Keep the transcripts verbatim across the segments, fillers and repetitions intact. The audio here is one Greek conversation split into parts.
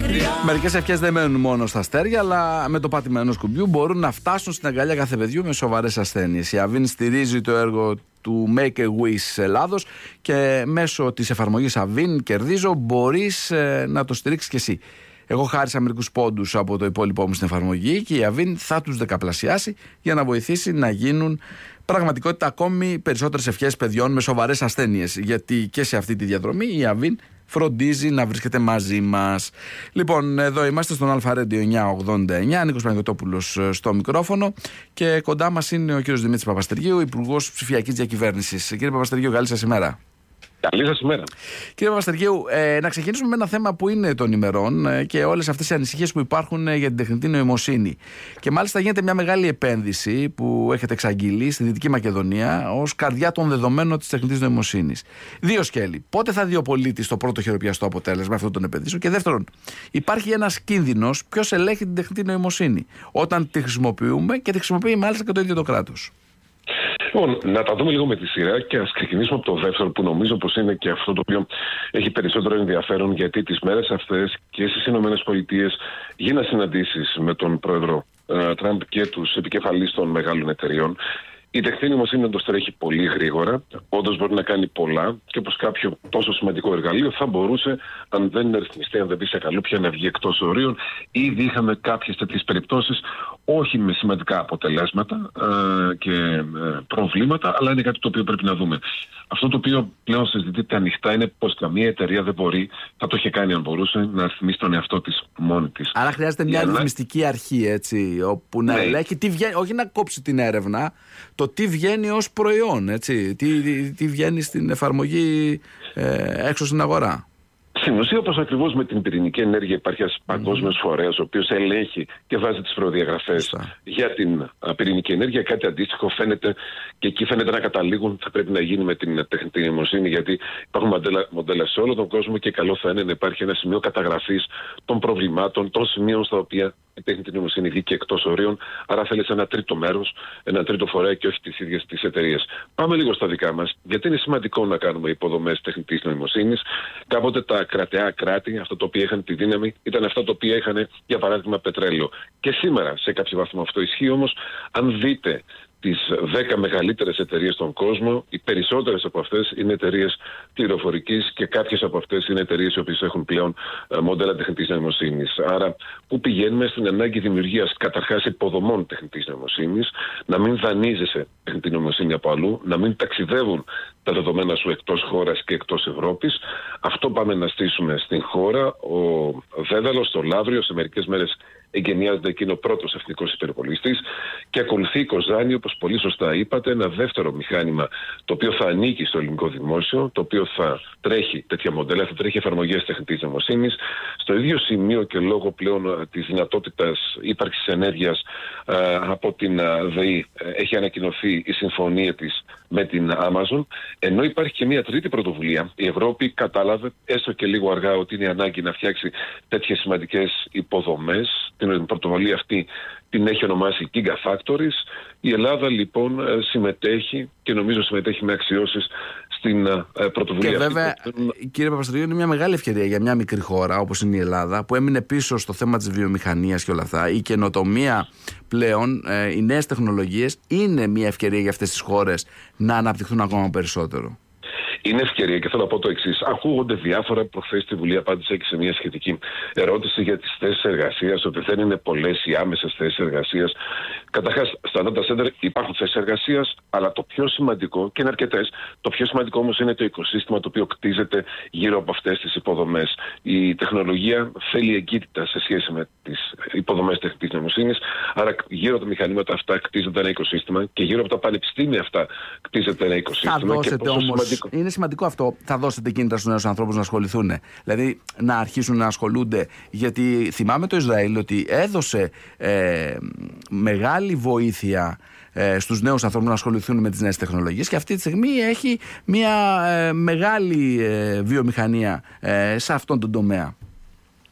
Μερικές ευχές δεν μένουν μόνο στα αστέρια, αλλά με το πάτημα ενός κουμπιού μπορούν να φτάσουν στην αγκαλιά κάθε παιδιού με σοβαρές ασθένειες. Η Avin στηρίζει το έργο του Make a Wish Ελλάδος και μέσω της εφαρμογής Avin Κερδίζω μπορείς ε, να το στηρίξεις κι εσύ. Εγώ χάρισα μερικούς πόντους από το υπόλοιπό μου στην εφαρμογή και η Avin θα τους δεκαπλασιάσει για να βοηθήσει να γίνουν πραγματικότητα ακόμη περισσότερες ευχές παιδιών με σοβαρές ασθένειες. Γιατί και σε αυτή τη διαδρομή η Avin φροντίζει να βρίσκεται μαζί μας. Λοιπόν, εδώ είμαστε στον Αλφα Radio εννιακόσια ογδόντα εννιά, Νίκος Παναγιωτόπουλος στο μικρόφωνο και κοντά μας είναι ο κύριος Δημήτρης Παπαστεργίου, Υπουργός Ψηφιακής Διακυβέρνησης. Κύριε Παπαστεργίου, καλή σας ημέρα. Καλή σας ημέρα. Κύριε Παπαστεργίου, ε, να ξεκινήσουμε με ένα θέμα που είναι των ημερών ε, και όλες αυτές οι ανησυχίες που υπάρχουν ε, για την τεχνητή νοημοσύνη. Και μάλιστα γίνεται μια μεγάλη επένδυση που έχετε εξαγγείλει στη Δυτική Μακεδονία ως καρδιά των δεδομένων της τεχνητής νοημοσύνης. Δύο σκέλη. Πότε θα δει ο πολίτης το πρώτο χειροπιαστό αποτέλεσμα αυτών των επενδύσεων? Και δεύτερον, υπάρχει ένας κίνδυνος ποιος ελέγχει την τεχνητή νοημοσύνη όταν τη χρησιμοποιούμε και τη χρησιμοποιεί μάλιστα και το ίδιο το κράτος? Λοιπόν, να τα δούμε λίγο με τη σειρά και ας ξεκινήσουμε από το δεύτερο, που νομίζω πως είναι και αυτό το οποίο έχει περισσότερο ενδιαφέρον, γιατί τις μέρες αυτές και στις ΗΠΑ γίναν συναντήσεις με τον πρόεδρο ε, Τραμπ και τους επικεφαλείς των μεγάλων εταιριών. Η τεχνητή νοημοσύνη όντως τρέχει πολύ γρήγορα, όντως μπορεί να κάνει πολλά και όπως κάποιο τόσο σημαντικό εργαλείο θα μπορούσε, αν δεν ρυθμιστεί, αν δεν πει σε καλούπια, να βγει εκτός ορίων. Ήδη είχαμε κάποιες τέτοιες περιπτώσεις, όχι με σημαντικά αποτελέσματα ε, και ε, προβλήματα, αλλά είναι κάτι το οποίο πρέπει να δούμε. Αυτό το οποίο πλέον συζητείται ανοιχτά είναι πως καμία εταιρεία δεν μπορεί, θα το είχε κάνει αν μπορούσε, να ρυθμίσει τον εαυτό της μόνη της. Άρα χρειάζεται μια να... ρυθμιστική αρχή, έτσι, όπου να ναι. ελέγχει τι βγαίνει, όχι να κόψει την έρευνα, το τι βγαίνει ως προϊόν, έτσι, τι, τι, τι βγαίνει στην εφαρμογή ε, έξω στην αγορά. Στην ουσία, όπως ακριβώς με την πυρηνική ενέργεια, υπάρχει ένας παγκόσμιος mm. φορέας ο οποίος ελέγχει και βάζει τις προδιαγραφές mm. για την α, πυρηνική ενέργεια. Κάτι αντίστοιχο φαίνεται και εκεί φαίνεται να καταλήγουν, θα πρέπει να γίνει με την τεχνητή νοημοσύνη, γιατί υπάρχουν μοντέλα, μοντέλα σε όλο τον κόσμο και καλό θα είναι να υπάρχει ένα σημείο καταγραφής των προβλημάτων, των σημείων στα οποία η τεχνητή νοημοσύνη βγήκε εκτός ορίων. Άρα θέλει ένα τρίτο μέρος, ένα τρίτο φορέα και όχι τις ίδιες τις εταιρείες. Πάμε λίγο στα δικά μας, γιατί είναι σημαντικό να κάνουμε υποδομές τεχνητής νοημοσύνης. Κάποτε τα κρατεά κράτη, αυτά τα οποία είχαν τη δύναμη, ήταν αυτά τα οποία είχαν, για παράδειγμα, πετρέλαιο. Και σήμερα σε κάποιο βαθμό αυτό ισχύει, όμως αν δείτε τις δέκα μεγαλύτερες εταιρείες στον κόσμο, οι περισσότερες από αυτές είναι εταιρείες πληροφορικής και κάποιες από αυτές είναι εταιρείες οι οποίες έχουν πλέον μοντέλα τεχνητής νοημοσύνης. Άρα, πού πηγαίνουμε? Στην ανάγκη δημιουργίας καταρχάς υποδομών τεχνητής νοημοσύνης, να μην δανείζεσαι τεχνητή νοημοσύνη από αλλού, να μην ταξιδεύουν τα δεδομένα σου εκτός χώρας και εκτός Ευρώπης. Αυτό πάμε να στήσουμε στην χώρα. Ο Δέδαλος, το Λαύριο, σε μερικές μέρες εγκαινιάζεται εκείνο ο πρώτος εθνικός υπερπολιστής και ακολουθεί η Κοζάνη, όπως πολύ σωστά είπατε, ένα δεύτερο μηχάνημα το οποίο θα ανήκει στο ελληνικό δημόσιο, το οποίο θα τρέχει τέτοια μοντέλα, θα τρέχει εφαρμογές τεχνητής νοημοσύνης. Στο ίδιο σημείο και λόγω πλέον της δυνατότητας ύπαρξης ενέργειας ε, από την ΔΕΗ ε, έχει ανακοινωθεί η συμφωνία της με την Amazon, ενώ υπάρχει και μια τρίτη πρωτοβουλία. Η Ευρώπη κατάλαβε, έστω και λίγο αργά, ότι είναι ανάγκη να φτιάξει τέτοιες σημαντικές υποδομές. Την πρωτοβουλία αυτή την έχει ονομάσει Gigafactories. Η Ελλάδα λοιπόν συμμετέχει και νομίζω συμμετέχει με αξιώσεις στην πρωτοβουλία και αυτή. Βέβαια, κύριε Παπαστεργίου, είναι μια μεγάλη ευκαιρία για μια μικρή χώρα όπως είναι η Ελλάδα, που έμεινε πίσω στο θέμα της βιομηχανίας και όλα αυτά. Η καινοτομία πλέον, οι νέες τεχνολογίες είναι μια ευκαιρία για αυτές τις χώρες να αναπτυχθούν ακόμα περισσότερο. Είναι ευκαιρία και θέλω να πω το εξής. Ακούγονται διάφορα. Προχθές στη Βουλή απάντησα και σε μια σχετική ερώτηση για τις θέσεις εργασίας, ότι δεν είναι πολλές οι άμεσες θέσεις εργασίας. Καταρχάς, στα data center υπάρχουν θέσεις εργασίας, αλλά το πιο σημαντικό, και είναι αρκετές, το πιο σημαντικό όμως είναι το οικοσύστημα το οποίο κτίζεται γύρω από αυτές τις υποδομές. Η τεχνολογία θέλει εγκύτητα σε σχέση με τις υποδομές τεχνητής νοημοσύνης, άρα γύρω από τα μηχανήματα αυτά κτίζεται ένα οικοσύστημα και γύρω από τα πανεπιστήμια αυτά κτίζεται ένα οικοσύστημα. Θα δώσετε όμως, είναι σημαντικό αυτό, θα δώσετε κίνητρα στους νέους ανθρώπους να ασχοληθούν, δηλαδή να αρχίσουν να ασχολούνται, γιατί θυμάμαι το Ισραήλ ότι έδωσε ε, μεγάλη βοήθεια ε, στους νέους ανθρώπους να ασχοληθούν με τις νέες τεχνολογίες και αυτή τη στιγμή έχει μια ε, μεγάλη ε, βιομηχανία ε, σε αυτόν τον τομέα.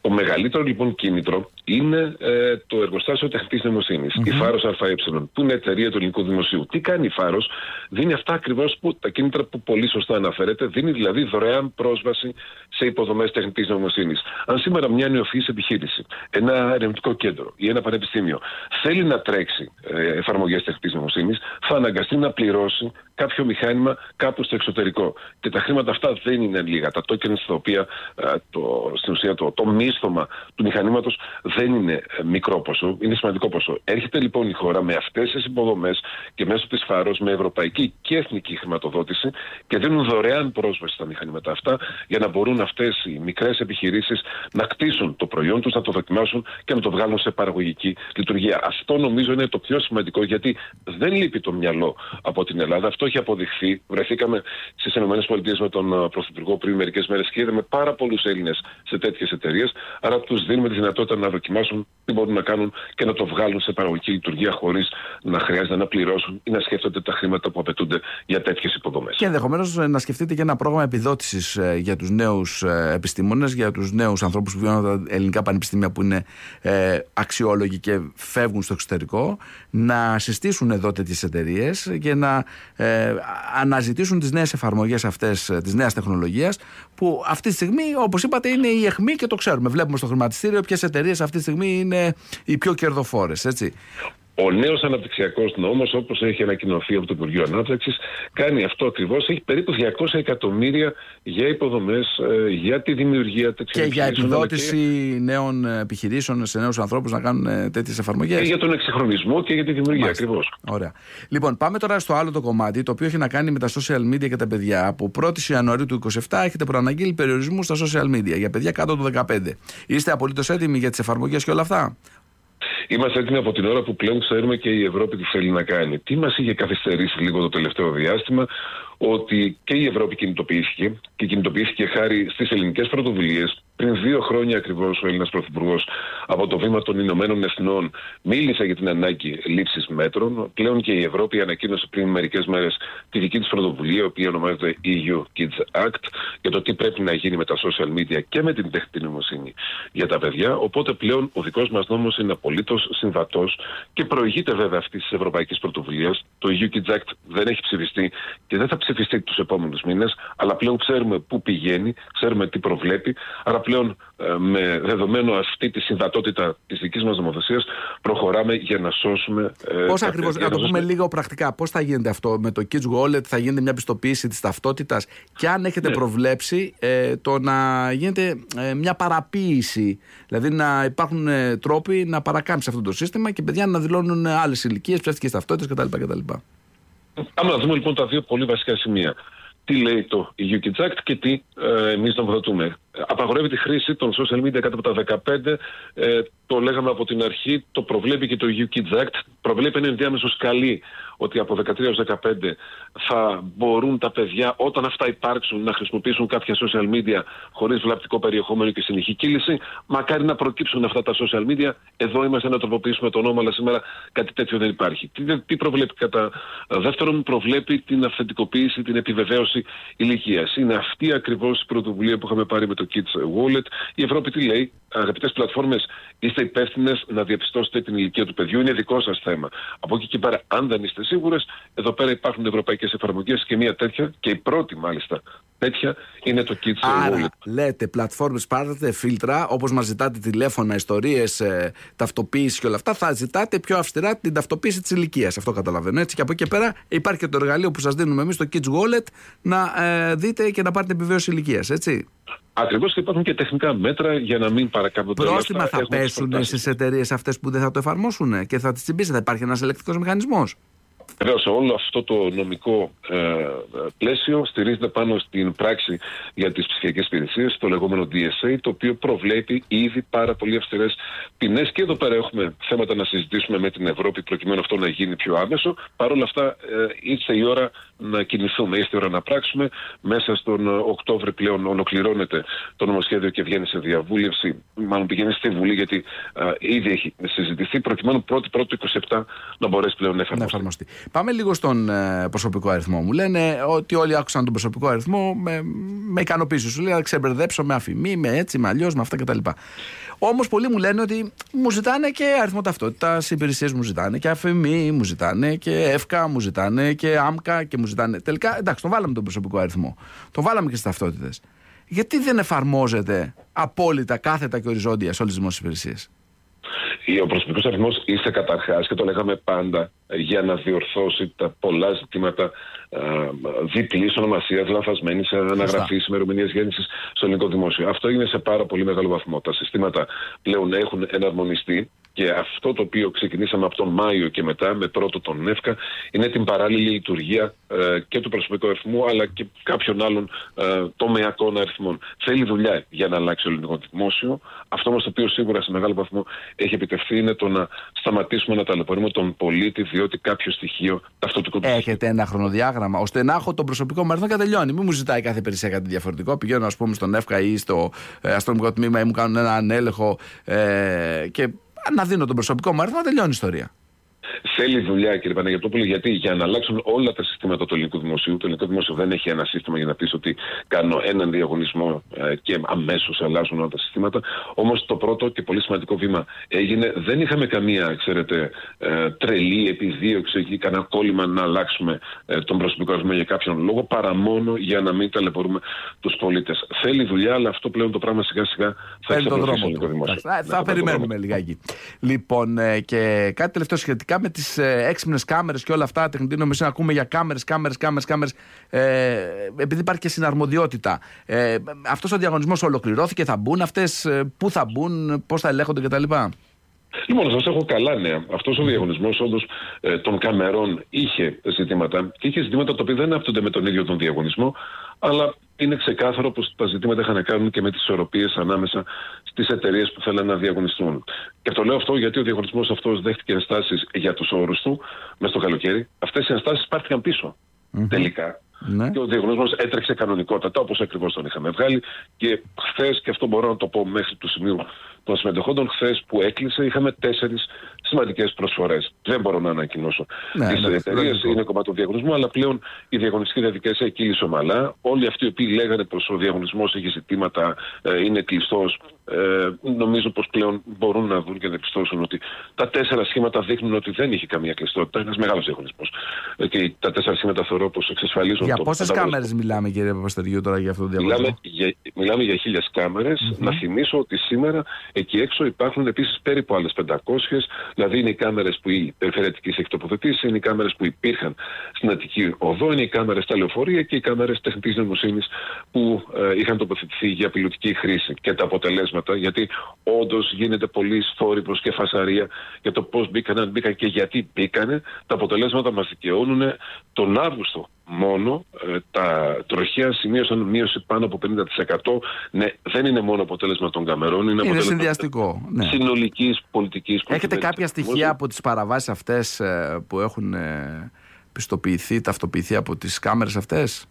Το μεγαλύτερο λοιπόν κίνητρο είναι ε, το εργοστάσιο τεχνητής νοημοσύνης, mm-hmm. η Φάρος ΑΕ, που είναι εταιρεία του ελληνικού δημοσίου. Τι κάνει η Φάρος? Δίνει αυτά ακριβώς που τα κίνητρα που πολύ σωστά αναφέρεται, δίνει δηλαδή δωρεάν πρόσβαση σε υποδομές τεχνητής νοημοσύνης. Αν σήμερα μια νεοφυής επιχείρηση, ένα ερευνητικό κέντρο ή ένα πανεπιστήμιο θέλει να τρέξει ε, εφαρμογές τεχνητής νοημοσύνης, θα αναγκαστεί να πληρώσει κάποιο μηχάνημα κάπου στο εξωτερικό. Και τα χρήματα αυτά δεν είναι λίγα. Τα tokens τα οποία ε, το, στην ουσία το, το μίσθωμα του μηχανήματος δεν είναι ε, μικρό ποσό, είναι σημαντικό ποσό. Έρχεται λοιπόν η χώρα με αυτές τις υποδομές και μέσω της Φάρος με ευρωπαϊκή και εθνική χρηματοδότηση και δίνουν δωρεάν πρόσβαση στα μηχανήματα αυτά για να μπορούν αυτές οι μικρές επιχειρήσεις να κτίσουν το προϊόν τους, να το δοκιμάσουν και να το βγάλουν σε παραγωγική λειτουργία. Αυτό νομίζω είναι το πιο σημαντικό, γιατί δεν λείπει το μυαλό από την Ελλάδα. Αυτό έχει αποδειχθεί. Βρεθήκαμε στις ΗΠΑ με τον Πρωθυπουργό πριν μερικές μέρες και είδαμε πάρα πολλούς Έλληνες σε τέτοιες εταιρείες. Άρα τους δίνουμε τη δυνατότητα να δοκιμάσουν τι μπορούν να κάνουν και να το βγάλουν σε παραγωγική λειτουργία χωρίς να χρειάζεται να πληρώσουν ή να σκέφτονται τα χρήματα που απαιτούνται για τέτοιες υποδομές. Και ενδεχομένως να σκεφτείτε και ένα πρόγραμμα επιδότησης για τους νέους επιστήμονες, για τους νέους ανθρώπους που βγαίνουν από τα ελληνικά πανεπιστήμια που είναι ε, αξιόλογοι και φεύγουν στο εξωτερικό, να συστήσουν εδώ τέτοιες εταιρείες και να ε, αναζητήσουν τις νέες εφαρμογές αυτές της νέας τεχνολογίας, που αυτή τη στιγμή, όπως είπατε, είναι η αιχμή και το ξέρουμε. Βλέπουμε στο χρηματιστήριο ποιες εταιρείες αυτή τη στιγμή είναι οι πιο κερδοφόρες, έτσι. Ο νέος αναπτυξιακός νόμος, όπως έχει ανακοινωθεί από το Υπουργείο Ανάπτυξης, κάνει αυτό ακριβώς. Έχει περίπου διακόσια εκατομμύρια για υποδομές, για τη δημιουργία τέτοιων και για επιδότηση και... νέων επιχειρήσεων σε νέους ανθρώπους να κάνουν τέτοιες εφαρμογές. Και για τον εξυγχρονισμό και για τη δημιουργία, ακριβώς. Ωραία. Λοιπόν, πάμε τώρα στο άλλο το κομμάτι, το οποίο έχει να κάνει με τα social media και τα παιδιά. Από πρώτη Ιανουαρίου του είκοσι επτά έχετε προαναγγείλει περιορισμού στα social media για παιδιά κάτω των δεκαπέντε. Είστε απολύτως έτοιμοι για τις εφαρμογές και όλα αυτά? Είμαστε έτοιμοι από την ώρα που πλέον ξέρουμε και η Ευρώπη τι θέλει να κάνει. Τι μας είχε καθυστερήσει λίγο το τελευταίο διάστημα? Ότι και η Ευρώπη κινητοποιήθηκε και κινητοποιήθηκε χάρη στις ελληνικές πρωτοβουλίες. Πριν δύο χρόνια ακριβώς ο Έλληνας Πρωθυπουργός από το βήμα των Ηνωμένων Εθνών μίλησε για την ανάγκη λήψης μέτρων. Πλέον και η Ευρώπη ανακοίνωσε πριν μερικές μέρες τη δική της πρωτοβουλία, η οποία ονομάζεται ι γιου Kids Act, για το τι πρέπει να γίνει με τα social media και με την τεχνητή νοημοσύνη για τα παιδιά. Οπότε πλέον ο δικός μας νόμος είναι απολύτως συμβατός και προηγείται βέβαια αυτής της ευρωπαϊκής πρωτοβουλίας. Το ι γιου Kids Act δεν έχει ψηφιστεί και δεν θα ψηφιστεί τους επόμενους μήνες, αλλά πλέον ξέρουμε πού πηγαίνει, ξέρουμε τι προβλέπει. Άρα πλέον με δεδομένο αυτή τη συμβατότητα της δικής μας νομοθεσίας προχωράμε για να σώσουμε. Πώς ε, ακριβώς, να το πούμε λίγο πρακτικά, πώς θα γίνεται αυτό με το Kids Wallet? Θα γίνεται μια πιστοποίηση της ταυτότητας και αν έχετε ναι. προβλέψει ε, το να γίνεται ε, μια παραποίηση, δηλαδή να υπάρχουν ε, τρόποι να παρακάμψει αυτό το σύστημα και παιδιά να δηλώνουν άλλες ηλικίες, ψεύτικες ταυτότητες κτλ. κτλ. Πάμε να δούμε λοιπόν τα δύο πολύ βασικά σημεία. Τι λέει το ι γιου Kids Act και τι ε, εμείς νομοθετούμε. Απαγορεύει τη χρήση των social media κάτω από τα δεκαπέντε. Ε, το λέγαμε από την αρχή, το προβλέπει και το ι γιου Kids Act. Προβλέπει ένα ενδιάμεσο σκαλί ότι από δεκατρία έως δεκαπέντε θα μπορούν τα παιδιά, όταν αυτά υπάρξουν, να χρησιμοποιήσουν κάποια social media χωρίς βλαπτικό περιεχόμενο και συνεχή κύληση. Μακάρι να προκύψουν αυτά τα social media. Εδώ είμαστε να τροποποιήσουμε το νόμο, αλλά σήμερα κάτι τέτοιο δεν υπάρχει. Τι, τι προβλέπει? Κατά δεύτερον, προβλέπει την αυθεντικοποίηση, την επιβεβαίωση ηλικίας. Είναι αυτή ακριβώς η πρωτοβουλία που είχαμε πάρει με το Kids Wallet. Η Ευρώπη τι λέει? Αγαπητές πλατφόρμες, είστε υπεύθυνες να διαπιστώσετε την ηλικία του παιδιού. Είναι δικό σας θέμα. Από εκεί και πέρα, αν δεν είστε σίγουρες, εδώ πέρα υπάρχουν ευρωπαϊκές εφαρμογές και μια τέτοια, και η πρώτη μάλιστα τέτοια, είναι το Kids Άρα, Wallet. λέτε πλατφόρμες, πάρετε φίλτρα, όπως μας ζητάτε τηλέφωνα, ιστορίες, ε, ταυτοποίηση και όλα αυτά, θα ζητάτε πιο αυστηρά την ταυτοποίηση της ηλικίας. Αυτό καταλαβαίνω, έτσι. Και από εκεί και πέρα υπάρχει και το εργαλείο που σας δίνουμε εμείς, το Kids Wallet, να ε, δείτε και να πάρετε επιβεβαίωση ηλικίας, έτσι. Ακριβώς, και υπάρχουν και τεχνικά μέτρα για να μην παρακάμπτονται. Πρόστιμα θα πέσουν στις εταιρείες αυτές που δεν θα το εφαρμόσουν και θα τις τσιμπήσετε? Θα υπάρχει ένας ελεκτικός μηχανισμός? Βεβαίως, όλο αυτό το νομικό ε, πλαίσιο στηρίζεται πάνω στην πράξη για τις ψηφιακές υπηρεσίες, το λεγόμενο ντι ες έι, το οποίο προβλέπει ήδη πάρα πολύ αυστηρές ποινές. Και εδώ πέρα έχουμε θέματα να συζητήσουμε με την Ευρώπη προκειμένου αυτό να γίνει πιο άμεσο. Παρ' όλα αυτά, ε, ήρθε η ώρα να κινηθούμε, ήρθε η ώρα να πράξουμε. Μέσα στον Οκτώβρη πλέον ολοκληρώνεται το νομοσχέδιο και βγαίνει σε διαβούλευση, μάλλον πηγαίνει στη Βουλή, γιατί ε, ήδη έχει συζητηθεί, προκειμένου πρώτη πρώτη είκοσι επτά να μπορέσει πλέον να εφαρμοστεί. Πάμε λίγο στον ε, προσωπικό αριθμό. Μου λένε ότι όλοι άκουσαν τον προσωπικό αριθμό με, με ικανοποίηση. Σου λέει να ξεμπερδέψω με αφημί, με έτσι, με αλλιώς, με αυτά κτλ. Όμως πολλοί μου λένε ότι μου ζητάνε και αριθμό ταυτότητας, οι υπηρεσίες μου ζητάνε και αφημί, μου ζητάνε και εύκα, μου ζητάνε και άμκα και μου ζητάνε. Τελικά, εντάξει, τον βάλαμε τον προσωπικό αριθμό. Τον βάλαμε και στις ταυτότητες. Γιατί δεν εφαρμόζεται απόλυτα, κάθετα και οριζόντια σε όλες τις δημόσιες υπηρεσίες? Ο προσωπικός αριθμός ήρθε καταρχάς, και το λέγαμε πάντα, για να διορθώσει τα πολλά ζητήματα διπλής ονομασίας, λανθασμένης αναγραφής, ημερομηνίας γέννησης στο ελληνικό δημόσιο. Αυτό έγινε σε πάρα πολύ μεγάλο βαθμό. Τα συστήματα πλέον έχουν εναρμονιστεί. Και αυτό το οποίο ξεκινήσαμε από τον Μάιο και μετά, με πρώτο τον ΕΦΚΑ, είναι την παράλληλη λειτουργία ε, και του προσωπικού αριθμού, αλλά και κάποιων άλλων ε, τομεακών αριθμών. Θέλει δουλειά για να αλλάξει το ελληνικό δημόσιο. Αυτό όμως το οποίο σίγουρα σε μεγάλο βαθμό έχει επιτευχθεί είναι το να σταματήσουμε να ταλαιπωρούμε τον πολίτη, διότι κάποιο στοιχείο ταυτοτικό του. Έχετε ένα χρονοδιάγραμμα ώστε να έχω τον προσωπικό μου αριθμό και τελειώνει? Μην μου ζητάει κάθε υπηρεσία κάτι διαφορετικό. Πηγαίνω, ας πούμε, στον ΕΦΚΑ ή στο ε, αστυνομικό τμήμα ή μου κάνουν έναν έλεγχο ε, και. Να δίνω τον προσωπικό μου αριθμό, τελειώνει η ιστορία. Θέλει δουλειά, κύριε Παναγιωτόπουλε, γιατί για να αλλάξουν όλα τα συστήματα του ελληνικού δημοσίου, το ελληνικό δημόσιο δεν έχει ένα σύστημα για να πει ότι κάνω έναν διαγωνισμό ε, και αμέσως αλλάζουν όλα τα συστήματα. Όμως το πρώτο και πολύ σημαντικό βήμα έγινε. Δεν είχαμε καμία, ξέρετε, ε, τρελή επιδίωξη ή κανένα κόλλημα να αλλάξουμε ε, τον προσωπικό αριθμό για κάποιον λόγο, παρά μόνο για να μην ταλαιπωρούμε τους πολίτες. Θέλει δουλειά, αλλά αυτό πλέον το πράγμα σιγά σιγά θα εξαπλωθεί στο ελληνικό δημόσιο. Θα, θα περιμένουμε λιγάκι. Λοιπόν, ε, και κάτι τελευταίο σχετικά με τις ε, έξυπνες κάμερες και όλα αυτά, τεχνητή νοημοσύνη, ακούμε για κάμερες, κάμερες, κάμερες, κάμερες. Ε, επειδή υπάρχει και συναρμοδιότητα. Ε, αυτός ο διαγωνισμός ολοκληρώθηκε, θα μπουν αυτές, ε, πού θα μπουν, πώς θα ελέγχονται κτλ. Λοιπόν, σας έχω καλά νέα. Αυτός ο διαγωνισμός όντως ε, των καμερών είχε ζητήματα και είχε ζητήματα τα οποία δεν άπτονται με τον ίδιο τον διαγωνισμό, αλλά είναι ξεκάθαρο πως τα ζητήματα είχαν να κάνουν και με τις ισορροπίες ανάμεσα στις εταιρείες που θέλουν να διαγωνιστούν. Και το λέω αυτό γιατί ο διαγωνισμός αυτός δέχτηκε ενστάσεις για τους όρους του μέσα στο καλοκαίρι. Αυτές οι ενστάσεις πάρθηκαν πίσω mm-hmm. τελικά. Ναι. Και ο διαγωνισμός έτρεξε κανονικότατα, όπως ακριβώς τον είχαμε βγάλει. Και χθες, και αυτό μπορώ να το πω μέχρι του σημείου των συμμετεχόντων, χθες που έκλεισε, είχαμε τέσσερις σημαντικές προσφορές. Δεν μπορώ να ανακοινώσω ναι, τις ναι, εταιρείες, είναι κομμάτι του διαγωνισμού, αλλά πλέον η διαγωνιστική διαδικασία κύλησε ομαλά. Όλοι αυτοί οι οποίοι λέγανε πως ο διαγωνισμός έχει ζητήματα, ε, είναι κλειστός, ε, νομίζω πως πλέον μπορούν να δουν και να επιστώσουν ότι τα τέσσερα σχήματα δείχνουν ότι δεν είχε καμία κλειστότητα. Είναι ένας μεγάλος διαγωνισμός. Ε, και τα τέσσερα σχήματα θεωρώ πως εξασφαλίζουν. Για πόσες κάμερες μιλάμε, κύριε Παπαστεργίου, τώρα για αυτό το διαγωνισμό? Μιλάμε για, μιλάμε για χίλιες κάμερες. Mm-hmm. Να θυμίσω ότι σήμερα εκεί έξω υπάρχουν επίσης περίπου άλλες πεντακόσιες. Δηλαδή είναι οι κάμερες που η περιφερειακής έχει τοποθετήσει, είναι οι κάμερες που υπήρχαν στην Αττική Οδό, είναι οι κάμερες στα λεωφορεία και οι κάμερες τεχνητής νοημοσύνης που ε, είχαν τοποθετηθεί για πιλωτική χρήση. Και τα αποτελέσματα, γιατί όντως γίνεται πολύ θόρυβος και φασαρία για το πώς μπήκαν, αν μπήκαν και γιατί μπήκανε, τα αποτελέσματα μας δικαιώνουν. Τον Αύγουστο μόνο ε, τα τροχαία σημείωσαν μείωση πάνω από πενήντα τοις εκατό. Ναι, δεν είναι μόνο αποτέλεσμα των καμερών, είναι, είναι αποτέλεσμα συνδυαστικό, ναι. συνολικής πολιτικής. Έχετε κάποια στοιχεία από τις παραβάσεις αυτές ε, που έχουν ε, πιστοποιηθεί, ταυτοποιηθεί από τις κάμερες αυτές?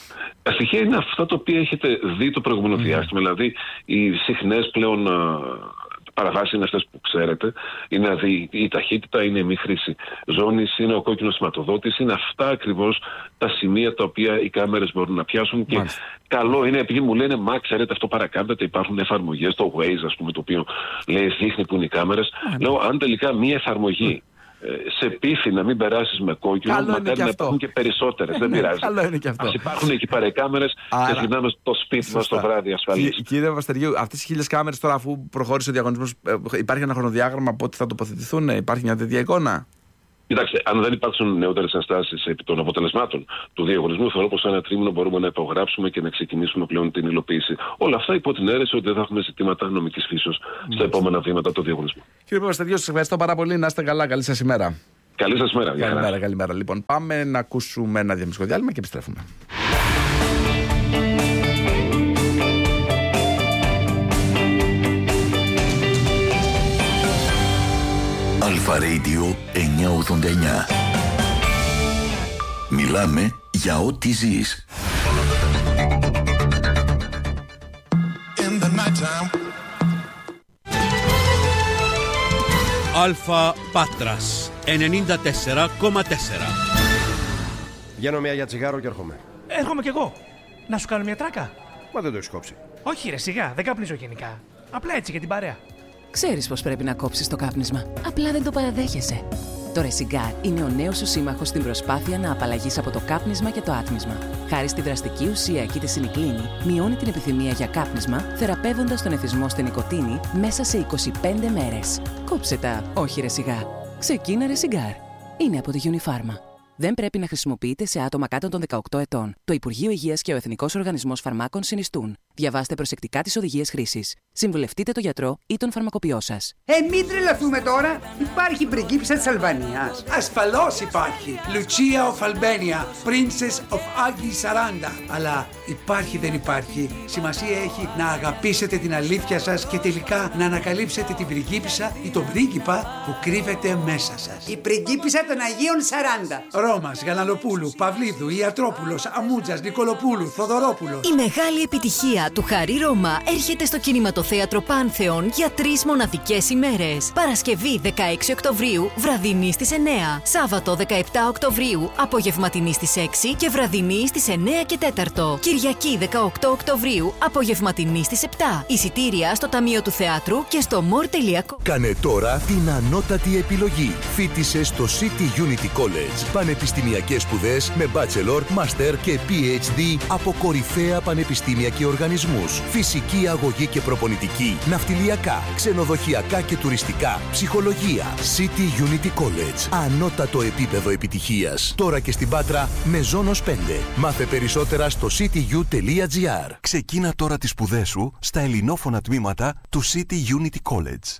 Τα στοιχεία είναι αυτά τα οποία έχετε δει το προηγούμενο mm. διάστημα. Δηλαδή οι συχνές πλέον παραβάσεις είναι αυτές που ξέρετε. Είναι δηλαδή η ταχύτητα, είναι η μη χρήση ζώνης, είναι ο κόκκινος σηματοδότης. Είναι αυτά ακριβώς τα σημεία τα οποία οι κάμερες μπορούν να πιάσουν. Και Μάλιστα. καλό είναι, επειδή μου λένε, μα ξέρετε, αυτό παρακάμπτεται, υπάρχουν εφαρμογές, το Waze, ας πούμε, το οποίο λέει δείχνει που είναι οι κάμερες. Mm. Λέω, αν τελικά μία εφαρμογή σε πείθει να μην περάσεις με κόκκινο, μακάρι να υπάρχουν και περισσότερες. Δεν πειράζει. Ας υπάρχουν εκεί παρεκάμερες και γυρνάμε στο σπίτι μας το βράδυ ασφαλής. Κύριε Παπαστεργίου, αυτές οι χίλιες κάμερες τώρα, αφού προχώρησε ο διαγωνισμός, υπάρχει ένα χρονοδιάγραμμα πότε θα τοποθετηθούν, υπάρχει μια τέτοια εικόνα? Κοιτάξτε, αν δεν υπάρξουν νεότερες ενστάσεις επί των αποτελεσμάτων του διαγωνισμού, θεωρώ πως ένα τρίμηνο μπορούμε να υπογράψουμε και να ξεκινήσουμε πλέον την υλοποίηση. Όλα αυτά υπό την αίρεση ότι δεν θα έχουμε ζητήματα νομικής φύσεως στα επόμενα βήματα του διαγωνισμού. Κύριε Παπαστεργίου, σας ευχαριστώ πάρα πολύ. Να είστε καλά. Καλή σας ημέρα. Καλή σας ημέρα. Καλημέρα, καλημέρα. Λοιπόν, πάμε να ακούσουμε ένα διαφημιστικό διάλειμμα και επιστρέφουμε. Αλφα Radio εννιακόσια ογδόντα εννιά. Μιλάμε για ό,τι ζεις. Αλφα Πάτρας. ενενήντα τέσσερα κόμμα τέσσερα. Βγαίνω μια για τσιγάρο και έρχομαι. Έρχομαι κι εγώ. Να σου κάνω μια τράκα. Μα δεν το έχεις κόψει. Όχι ρε, σιγά, δεν καπνίζω γενικά. Απλά έτσι για την παρέα. Ξέρεις πως πρέπει να κόψεις το κάπνισμα. Απλά δεν το παραδέχεσαι. Το Resigar είναι ο νέος σου σύμμαχος στην προσπάθεια να απαλλαγείς από το κάπνισμα και το άτμισμα. Χάρη στη δραστική ουσία κητεσινικλίνη, μειώνει την επιθυμία για κάπνισμα, θεραπεύοντας τον εθισμό στην νοικοτήνη μέσα σε είκοσι πέντε μέρες. Κόψε τα, όχι Resigar. Ξεκίνα Resigar. Είναι από τη Unifarma. Δεν πρέπει να χρησιμοποιείται σε άτομα κάτω των δεκαοκτώ ετών. Το Υπουργείο Υγείας και ο Εθνικός Οργανισμός Φαρμάκων συνιστούν. Διαβάστε προσεκτικά τις οδηγίες χρήσης. Συμβουλευτείτε τον γιατρό ή τον φαρμακοποιό σας. Ε, μην τρελαθούμε τώρα. Υπάρχει πριγκίπισσα της Αλβανίας. Ασφαλώς υπάρχει. Lucia of Albania, Princess of Agi σαράντα. Αλλά υπάρχει δεν υπάρχει. Σημασία έχει να αγαπήσετε την αλήθεια σας και τελικά να ανακαλύψετε την πριγκίπισσα ή τον πρίγκιπα που κρύβεται μέσα σας. Η πριγκίπισσα των Αγίων σαράντα. Ρώμας, Γαλανοπούλου, Παυλίδου, Ιατρόπουλος, Αμούτζας, Νικολοπούλου, Θοδωρόπουλος. Η μεγάλη επιτυχία του Χαρί Ρώμα έρχεται στο κινηματοθέατρο Πάνθεον για τρεις μοναδικές ημέρες. Παρασκευή δεκαέξι Οκτωβρίου, βραδινή στις εννέα. Σάββατο δεκαεπτά Οκτωβρίου, απογευματινή στις έξι και βραδινή στις εννέα και τέσσερα. Κυριακή δεκαοκτώ Οκτωβρίου, απογευματινή στις επτά. Εισιτήρια στο Ταμείο του Θεάτρου και στο more τελεία com. Κάνε τώρα την ανώτατη επιλογή. Φοίτησε στο City Unity College. Πανεπιστημιακές σπουδές με bachelor, master και πι έιτς ντι από κορυφαία πανεπιστήμια και οργανισμούς. Φυσική αγωγή και προπονητική, ναυτιλιακά, ξενοδοχειακά και τουριστικά, ψυχολογία. City Unity College. Ανώτατο επίπεδο επιτυχίας. Τώρα και στην Πάτρα με Ζώνος πέντε. Μάθε περισσότερα στο σίτι γιου τελεία τζι άρ. Ξεκίνα τώρα τις σπουδές σου στα ελληνόφωνα τμήματα του City Unity College.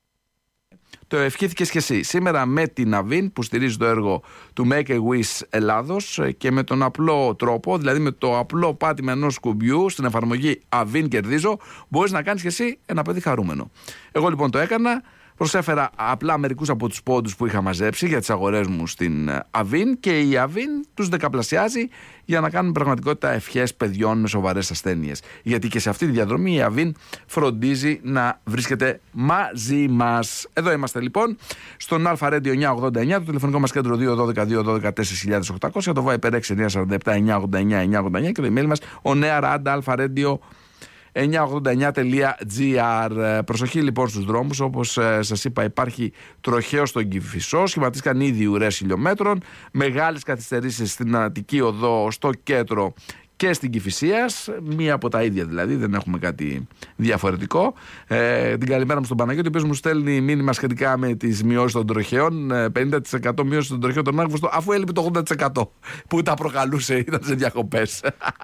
Το ευχήθηκες και εσύ. Σήμερα με την Avin που στηρίζει το έργο του Make a Wish Ελλάδος και με τον απλό τρόπο, δηλαδή με το απλό πάτημα ενός κουμπιού στην εφαρμογή Avin Κερδίζω, μπορείς να κάνεις και εσύ ένα παιδί χαρούμενο. Εγώ λοιπόν το έκανα. Προσέφερα απλά μερικούς από τους πόντους που είχα μαζέψει για τις αγορές μου στην Avin και η Avin τους δεκαπλασιάζει για να κάνουν πραγματικότητα ευχές παιδιών με σοβαρές ασθένειες. Γιατί και σε αυτή τη διαδρομή η Avin φροντίζει να βρίσκεται μαζί μας. Εδώ είμαστε λοιπόν στον Αλφα Radio εννιακόσια ογδόντα εννιά, το τηλεφωνικό μας κέντρο δύο ένα δύο δύο ένα δύο τέσσερα οκτακόσια, το Viber έξι εννιά τέσσερα επτά εννιά ογδόντα εννιά εννιά ογδόντα εννιά και το email μας ο νεαράντα αλφα ρέντιο εννιακόσια ογδόντα εννιά τελεία τζι άρ. Προσοχή λοιπόν στους δρόμους. Όπως ε, σας είπα, υπάρχει τροχαίο στον Κηφισό. Σχηματίστηκαν ήδη ουρές χιλιόμετρων. Μεγάλες καθυστερήσεις στην Αττική Οδό, στο Κέντρο και στην Κηφισίας. Μία από τα ίδια δηλαδή, δεν έχουμε κάτι διαφορετικό. Ε, την καλημέρα μου στον Παναγιώτη, ο οποίος μου στέλνει μήνυμα σχετικά με τις μειώσεις των τροχαίων. πενήντα τοις εκατό μείωση των τροχαίων των Άγγλων, αφού έλειπε το ογδόντα τοις εκατό που τα προκαλούσε, ήταν σε διακοπές.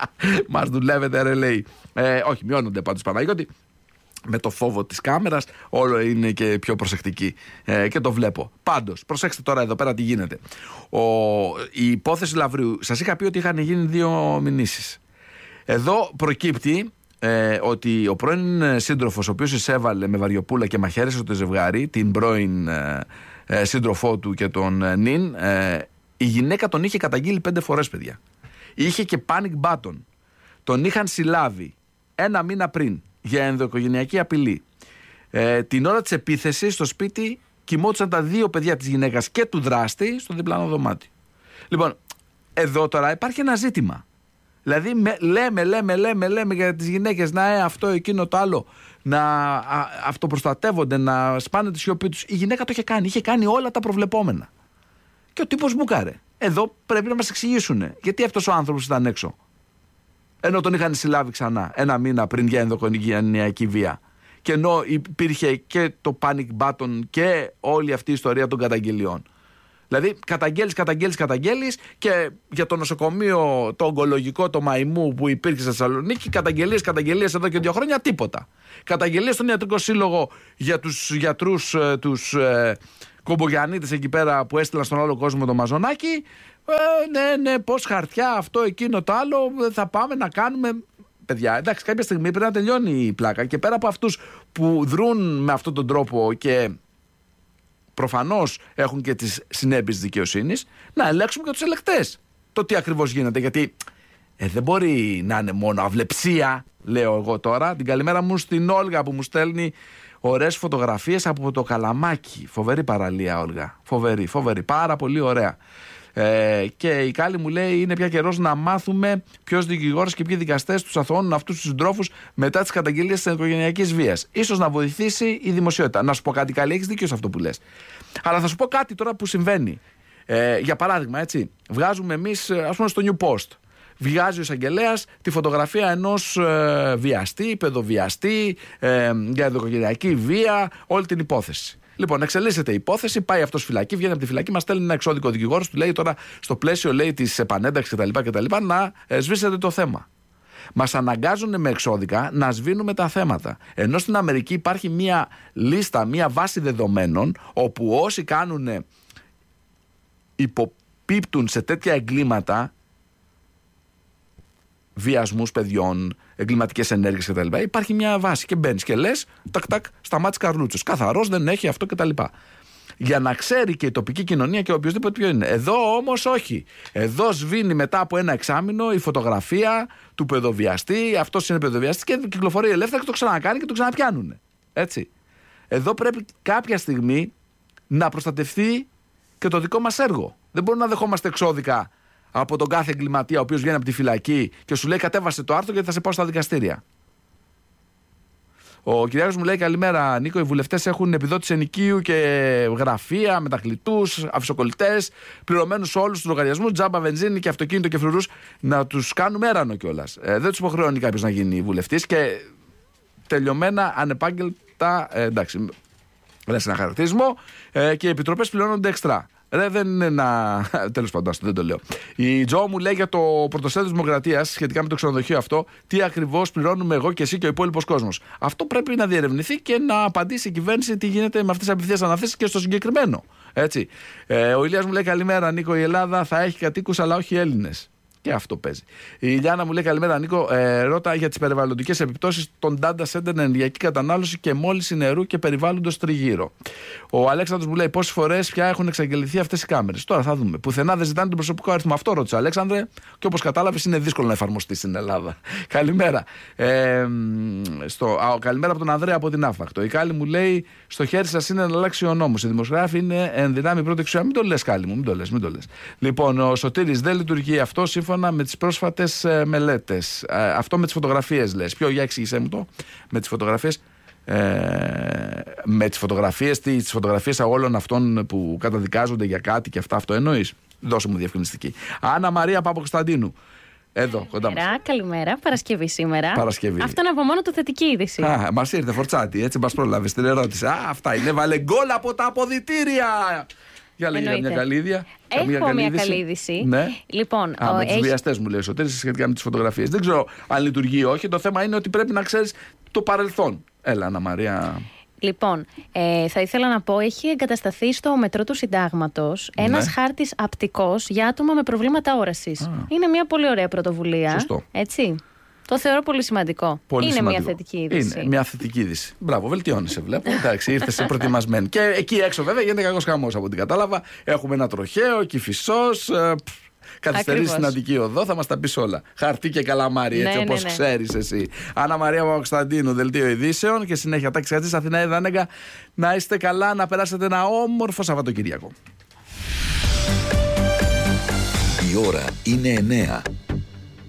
Μας δουλεύετε, ρε λέει. Ε, όχι, μειώνονται πάντως Παναγιώτη. Με το φόβο της κάμερας όλο είναι και πιο προσεκτική ε, και το βλέπω. Πάντως, προσέξτε τώρα εδώ πέρα τι γίνεται. Ο, η υπόθεση Λαυριού, σας είχα πει ότι είχαν γίνει δύο μηνύσεις. Εδώ προκύπτει ε, ότι ο πρώην σύντροφος, ο οποίος εισέβαλε με βαριοπούλα και μαχαίρεσε το ζευγάρι, την πρώην ε, ε, σύντροφό του και τον ε, νυν, ε, η γυναίκα τον είχε καταγγείλει πέντε φορές, παιδιά. Είχε και panic button. Τον είχαν συλλάβει ένα μήνα πριν για ενδοοικογενειακή απειλή. Ε, την ώρα της επίθεσης στο σπίτι κοιμόντουσαν τα δύο παιδιά της γυναίκας και του δράστη στο διπλανό δωμάτιο. Λοιπόν, εδώ τώρα υπάρχει ένα ζήτημα. Δηλαδή με, λέμε, λέμε, λέμε, λέμε για τις γυναίκες να ε, αυτό, εκείνο, το άλλο, να α, αυτοπροστατεύονται, να σπάνε τη σιωπή τους. Η γυναίκα το είχε κάνει, είχε κάνει όλα τα προβλεπόμενα. Και ο τύπος μπουκάρε. Εδώ πρέπει να μας εξηγήσουν γιατί αυτός ο άνθρωπος ήταν έξω. Ενώ τον είχαν συλλάβει ξανά ένα μήνα πριν για ενδοοικογενειακή βία. Και ενώ υπήρχε και το panic button και όλη αυτή η ιστορία των καταγγελιών. Δηλαδή καταγγέλεις, καταγγέλεις, καταγγέλεις και για το νοσοκομείο, το ογκολογικό, το Μαϊμού που υπήρχε στη Θεσσαλονίκη, καταγγελίες, καταγγελίες εδώ και δύο χρόνια, τίποτα. Καταγγελίες στον Ιατρικό Σύλλογο για τους γιατρούς, τους ε, κομπογιανίτες εκεί πέρα που έστειλαν στον άλλο κόσμο το μαζονάκι. Ε, ναι, ναι, πώς χαρτιά, αυτό, εκείνο, το άλλο, θα πάμε να κάνουμε. Παιδιά, εντάξει, κάποια στιγμή πρέπει να τελειώνει η πλάκα. Και πέρα από αυτούς που δρούν με αυτόν τον τρόπο και προφανώς έχουν και τις συνέπειες δικαιοσύνης, να ελέγξουμε και τους ελεκτές. Το τι ακριβώς γίνεται. Γιατί ε, δεν μπορεί να είναι μόνο αυλεψία, λέω εγώ τώρα. Την καλημέρα μου στην Όλγα που μου στέλνει ωραίες φωτογραφίες από το Καλαμάκι. Φοβερή παραλία, Όλγα. Φοβερή, φοβερή. Πάρα πολύ ωραία. Ε, και η Κάλλη μου λέει: είναι πια καιρός να μάθουμε ποιος δικηγόρος και ποιοι δικαστές τους αθωώνουν αυτούς τους συντρόφους μετά τις καταγγελίες της οικογενειακής βίας. Ίσως να βοηθήσει η δημοσιότητα. Να σου πω κάτι, Κάλλη, έχεις δίκιο σε αυτό που λες. Αλλά θα σου πω κάτι τώρα που συμβαίνει. Ε, για παράδειγμα, έτσι, βγάζουμε εμείς, ας πούμε, στο New Post. Βγάζει ο εισαγγελέας τη φωτογραφία ενός ε, βιαστή, παιδοβιαστή, ε, για οικογενειακή βία, όλη την υπόθεση. Λοιπόν, εξελίσσεται η υπόθεση, πάει αυτός φυλακή, βγαίνει από τη φυλακή, μας στέλνει ένα εξώδικο δικηγόρος, του λέει τώρα στο πλαίσιο λέει, της επανένταξης κτλ. κτλ να ε, σβήσετε το θέμα. Μας αναγκάζουν με εξώδικα να σβήνουμε τα θέματα. Ενώ στην Αμερική υπάρχει μια λίστα, μια βάση δεδομένων, όπου όσοι κάνουν, υποπίπτουν σε τέτοια εγκλήματα, βιασμούς παιδιών, εγκληματικές ενέργειες κτλ. Υπάρχει μια βάση και μπαίνεις και λες, τακ τακ, σταμάτης Καρλούτσος. Καθαρός, δεν έχει αυτό κτλ. Για να ξέρει και η τοπική κοινωνία και οποιοδήποτε ποιο είναι. Εδώ όμως όχι. Εδώ σβήνει μετά από ένα εξάμηνο η φωτογραφία του παιδοβιαστή, αυτός είναι παιδοβιαστής και κυκλοφορεί ελεύθερα και το ξανακάνει και το ξαναπιάνουν. Έτσι. Εδώ πρέπει κάποια στιγμή να προστατευτεί και το δικό μας έργο. Δεν μπορούμε να δεχόμαστε εξώδικα από τον κάθε εγκληματία ο οποίος βγαίνει από τη φυλακή και σου λέει κατέβασε το άρθρο γιατί θα σε πάω στα δικαστήρια. Ο Κυριάκος μου λέει καλημέρα Νίκο, οι βουλευτές έχουν επιδότηση ενοικίου και γραφεία, μετακλητούς, αφισοκολλητές, πληρωμένους όλους τους λογαριασμούς, τζάμπα, βενζίνη και αυτοκίνητο και φρουρούς, να τους κάνουμε έρανο κιόλας. Ε, δεν τους υποχρεώνει κάποιος να γίνει βουλευτής και τελειωμένα ανεπάγγελτα, ε, εντάξει, λες ένα χαρακτηρισμό ε, και οι επιτροπές πληρώνονται εξτρά. Ρε, δεν είναι να. Τέλος πάντων, δεν το λέω. Η Τζο μου λέει για το πρωτοσέλιδο Δημοκρατίας σχετικά με το ξενοδοχείο αυτό, τι ακριβώς πληρώνουμε εγώ και εσύ και ο υπόλοιπος κόσμος. Αυτό πρέπει να διερευνηθεί και να απαντήσει η κυβέρνηση τι γίνεται με αυτές τις απευθείας αναθέσεις και στο συγκεκριμένο. Έτσι. Ε, ο Ηλίας μου λέει καλημέρα, Νίκο. Η Ελλάδα θα έχει κατοίκους, αλλά όχι Έλληνες. Και αυτό παίζει. Η Ιλιάνα μου λέει καλημέρα, Νίκο. Ε, ρώτα για τις περιβαλλοντικές επιπτώσεις των data center, ενεργειακή κατανάλωση και μόλυνση νερού και περιβάλλοντος τριγύρω. Ο Αλέξανδρος μου λέει πόσες φορές πια έχουν εξαγγελθεί αυτές οι κάμερες. Τώρα θα δούμε. Πουθενά δεν ζητάνε τον προσωπικό αριθμό. Αυτό ρώτησε ο Αλέξανδρε και όπως κατάλαβες είναι δύσκολο να εφαρμοστεί στην Ελλάδα. Καλημέρα. Ε, στο, α, καλημέρα από τον Ανδρέα από την Άφακτο. Η Κάλλη μου λέει στο χέρι σας είναι να αλλάξει ο νόμος. Οι δημοσιογράφοι είναι εν δυνάμει πρώτη εξουσία. Μην το λες, Κάλλη μου, μην το λες, μην το λες. Λοιπόν, ο Σωτήρης δεν λειτουργεί αυτό σύμφωνα με τις πρόσφατες ε, μελέτες. Ε, αυτό με τις φωτογραφίες λες. Ποιο, για εξήγησέ μου το. Με τις φωτογραφίες. Ε, με τις φωτογραφίες, τι, τις φωτογραφίες όλων αυτών που καταδικάζονται για κάτι και αυτά, αυτό εννοείς. Δώσε μου διευκρινιστική. Άννα Μαρία Παπακοσταντίνου. Εδώ, κοντά μας. Καλημέρα, Παρασκευή σήμερα. Παρασκευή. Αυτό είναι από μόνο του θετική είδηση. Α, μας ήρθε φορτσάτη, έτσι μας πρόλαβε την ερώτηση. Α, αυτά είναι. Βάλε γκολ από τα αποδυτήρια. Για λέγε μια καλή είδηση. Έχω μια καλή είδηση. Ναι. Λοιπόν, Α, ο, με τους έχει... βιαστές μου λέει ο Σωτήρης σχετικά με τις φωτογραφίες. Δεν ξέρω αν λειτουργεί ή όχι. Το θέμα είναι ότι πρέπει να ξέρεις το παρελθόν. Έλα, Αννα Μαρία. Λοιπόν, ε, θα ήθελα να πω, έχει εγκατασταθεί στο μετρό του Συντάγματος ναι. ένας χάρτης απτικός για άτομα με προβλήματα όρασης. Α. Είναι μια πολύ ωραία πρωτοβουλία. Σωστό. Έτσι. Το θεωρώ πολύ σημαντικό. Πολύ είναι σημαντικό. μια θετική είδηση. Είναι μια θετική είδηση. Μπράβο, βελτιώνεσαι, βλέπω. Εντάξει, ήρθε προετοιμασμένη. Και εκεί έξω, βέβαια, γίνεται κακός χαμός από ό,τι κατάλαβα. Έχουμε ένα τροχαίο, Κηφισός. Καθυστερήσει στην Αττική Οδό, θα μας τα πεις όλα. Χαρτί και καλαμάρι, έτσι ναι, όπως ναι, ναι. ξέρεις εσύ. Άννα Μαρία Παπακοσταντίνου, δελτίο ειδήσεων και συνέχεια Τάκης Χατζής, Αθηνά Ιδανέγκα. Να είστε καλά, να περάσετε ένα όμορφο Σαββατοκύριακο. Η ώρα είναι εννέα.